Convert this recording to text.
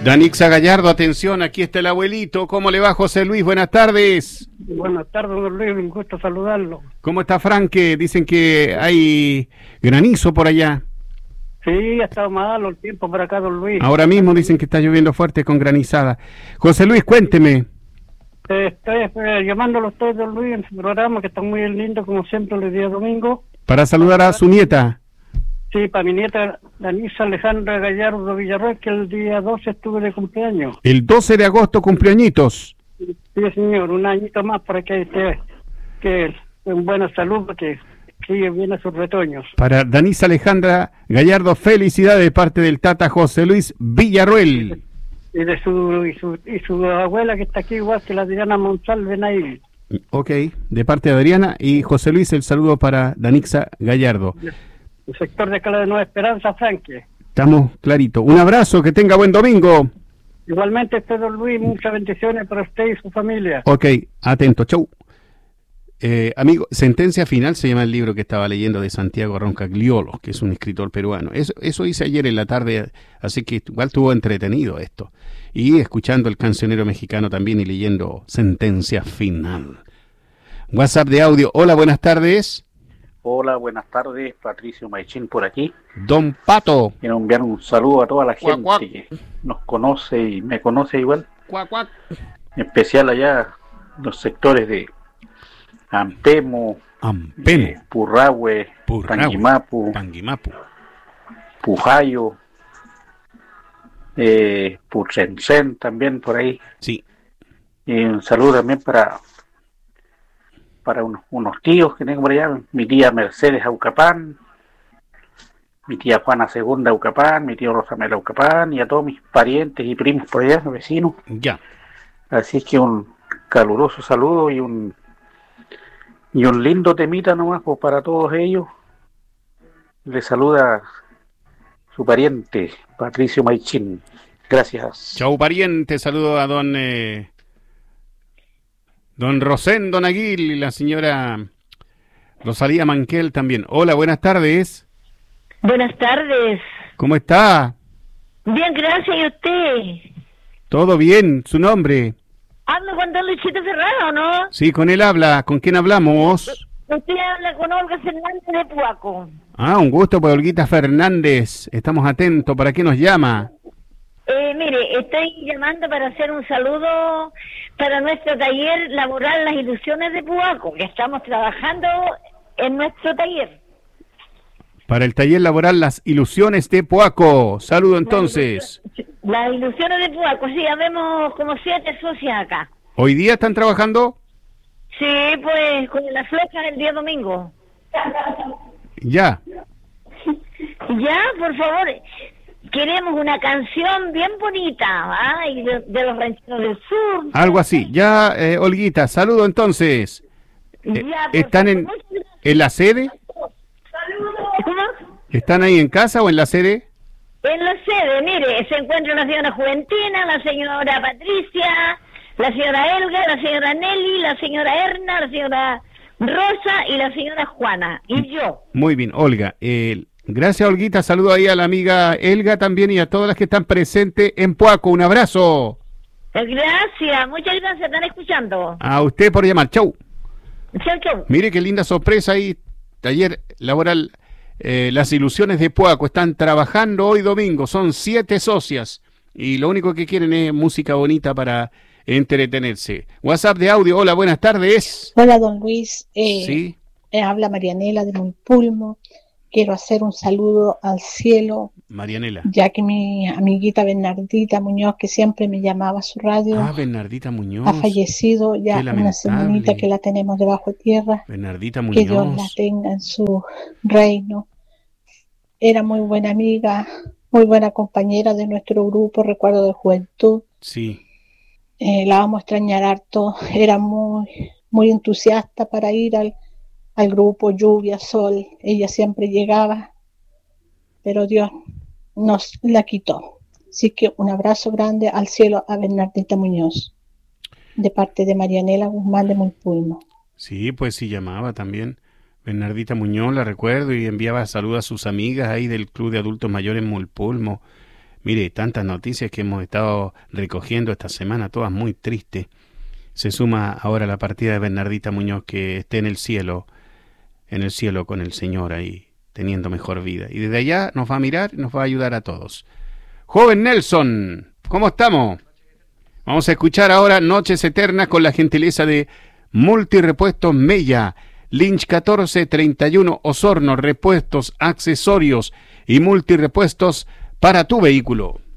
Danixa Gallardo, atención, aquí está el abuelito. ¿Cómo le va, José Luis? Buenas tardes. Buenas tardes, don Luis, un gusto saludarlo. ¿Cómo está Franque? Dicen que hay granizo por allá. Sí, ha estado malo el tiempo por acá, don Luis. Ahora mismo dicen que está lloviendo fuerte con granizada. José Luis, cuénteme. Estoy llamándolo a usted, don Luis, en su programa, que está muy lindo, como siempre, el día domingo. Para saludar a su nieta. Sí, para mi nieta Danixa Alejandra Gallardo Villarroel, que el día 12 estuve de cumpleaños. El 12 de agosto, cumpleañitos. Sí, señor, un añito más para que esté en buena salud, porque sigue bien a sus retoños. Para Danixa Alejandra Gallardo, felicidades de parte del Tata José Luis Villarroel. Y de su abuela, que está aquí igual que la Adriana Monsalve Nail. Ok, de parte de Adriana y José Luis, el saludo para Danixa Gallardo. El sector de acá de Nueva Esperanza, Franque. Estamos clarito. Un abrazo, que tenga buen domingo. Igualmente, usted, don Luis, muchas bendiciones para usted y su familia. Ok, atento, chau. Amigo, Sentencia Final se llama el libro que estaba leyendo de Santiago Roncagliolo, que es un escritor peruano. Eso hice ayer en la tarde, así que igual estuvo entretenido esto. Y escuchando el cancionero mexicano también y leyendo Sentencia Final. WhatsApp de audio. Hola, buenas tardes. Hola, buenas tardes, Patricio Maichín por aquí. Don Pato. Quiero enviar un saludo a toda la gente Cuac. que nos conoce y me conoce igual. Cuac. En especial allá los sectores de Ampemo, Purrahue, Panguimapu, Pujayo, Purcensén también por ahí. Sí. Y un saludo también para unos tíos que tengo por allá, mi tía Mercedes Aucapán, mi tía Juana Segunda Aucapán, mi tío Rosamel Aucapán y a todos mis parientes y primos por allá, vecinos. Ya. Así que un caluroso saludo y un lindo temita nomás pues, para todos ellos. Les saluda su pariente Patricio Maichín. Gracias. Chau, pariente. Saludo a don Rosendo Naguil y la señora Rosalía Manquel también. Hola, buenas tardes. Buenas tardes. ¿Cómo está? Bien, gracias. ¿Y usted? Todo bien. ¿Su nombre? ¿Hablo con don Luchito Ferrado, no? Sí, con él habla. ¿Con quién hablamos? Usted habla con Olga Fernández de Puaco. Ah, un gusto por Olguita Fernández. Estamos atentos. ¿Para qué nos llama? Mire, estoy llamando para hacer un saludo para nuestro taller laboral Las Ilusiones de Puaco, que estamos trabajando en nuestro taller. Para el taller laboral Las Ilusiones de Puaco. Saludo entonces. Las Ilusiones de Puaco, sí, habemos como 7 socias acá. ¿Hoy día están trabajando? Sí, pues con la flecha del día domingo. Ya. Ya, por favor. Queremos una canción bien bonita, y de los rancheros del sur. Algo así. Ya, Olguita, saludo entonces. Ya, ¿Están en la sede? ¿Cómo? ¿Están ahí en casa o en la sede? En la sede, mire, se encuentra la señora Juventina, la señora Patricia, la señora Elga, la señora Nelly, la señora Erna, la señora Rosa y la señora Juana, y yo. Muy bien, Olga. Gracias, Olguita. Saludo ahí a la amiga Elga también y a todas las que están presentes en Puaco. Un abrazo. Gracias, muchas gracias, están escuchando. A usted por llamar. Chau. Chau. Mire qué linda sorpresa ahí. Taller laboral Las Ilusiones de Puaco. Están trabajando hoy domingo. Son 7 socias. Y lo único que quieren es música bonita para entretenerse. WhatsApp de audio. Hola, buenas tardes. Hola, don Luis. Sí. Habla Marianela de Monpulmo. Quiero hacer un saludo al cielo, Marianela, ya que mi amiguita Bernardita Muñoz, que siempre me llamaba a su radio, Bernardita Muñoz, ha fallecido ya una semanita que la tenemos debajo de tierra. Bernardita Muñoz, que Dios la tenga en su reino. Era muy buena amiga, muy buena compañera de nuestro grupo Recuerdo de Juventud. Sí. La vamos a extrañar harto. Era muy entusiasta para ir al grupo Lluvia, Sol. Ella siempre llegaba, pero Dios nos la quitó. Así que un abrazo grande al cielo a Bernardita Muñoz, de parte de Marianela Guzmán de Monpulmo. Sí, pues sí llamaba también. Bernardita Muñoz, la recuerdo, y enviaba saludos a sus amigas ahí del Club de Adultos Mayores en Monpulmo. Mire, tantas noticias que hemos estado recogiendo esta semana, todas muy tristes. Se suma ahora la partida de Bernardita Muñoz, que esté en el cielo con el Señor ahí, teniendo mejor vida. Y desde allá nos va a mirar y nos va a ayudar a todos. Joven Nelson, ¿cómo estamos? Vamos a escuchar ahora Noches Eternas con la gentileza de Multirepuestos Mella, Lynch 1431, Osorno, repuestos, accesorios y multirepuestos para tu vehículo.